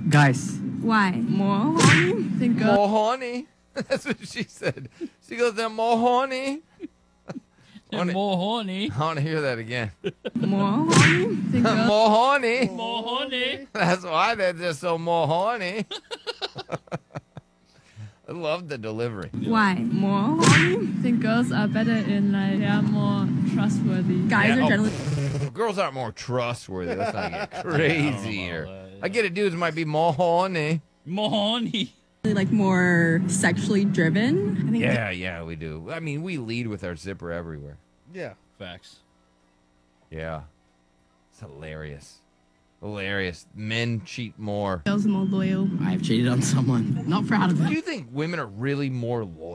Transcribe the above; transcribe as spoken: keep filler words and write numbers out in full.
Guys. Why? More horny? Think girls More horny. That's what she said. She goes, they're more horny. They're more horny. I want to hear that again. more horny? Think girls More horny. More horny. That's why they're just so more horny. I love the delivery. Why? more horny? Think girls are better in like they're more trustworthy. Guys Yeah, are oh, generally girls aren't more trustworthy. Let's not get I don't crazy know here. about that. I get it, dudes might be more horny. More horny. like more sexually driven. I think Yeah, yeah, we do. I mean, we lead with our zipper everywhere. Yeah. Facts. Yeah. It's hilarious. Hilarious. Men cheat more. Girls are more loyal. I've cheated on someone. Not proud of Do it. you think women are really more loyal?